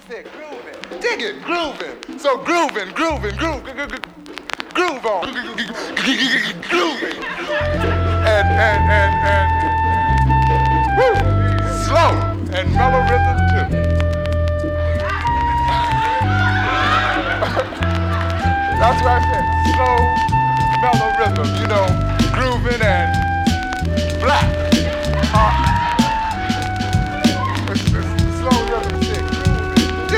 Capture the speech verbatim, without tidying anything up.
said grooving. Dig it, grooving. So grooving, grooving, groove, groove on. Grooving. And, and, and, and, woo, slow and mellow rhythm too. That's what I said.